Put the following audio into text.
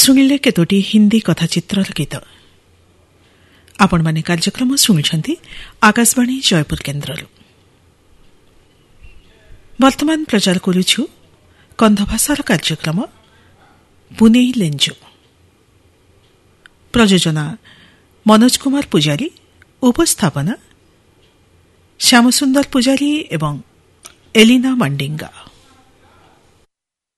ଶୁଣିଲେ କେତୋଟି ହିନ୍ଦୀ କଥାଚିତ୍ରର ଗୀତ। ଆପଣମାନେ କାର୍ଯ୍ୟକ୍ରମ ଶୁଣୁଛନ୍ତି ଆକାଶବାଣୀ ଜୟପୁର କେନ୍ଦ୍ରରୁ। ବର୍ତ୍ତମାନ ପ୍ରଚାର କରୁଛୁ କନ୍ଧଭାଷାର କାର୍ଯ୍ୟକ୍ରମ ପୁନେଇ ଲେଞ୍ଜୁ। ପ୍ରଯୋଜନା ମନୋଜ କୁମାର ପୂଜାରୀ, ଉପସ୍ଥାପନା ଶ୍ୟାମସୁନ୍ଦର ପୂଜାରୀ ଏବଂ ଏଲିନା ମାଣ୍ଡିଙ୍ଗା।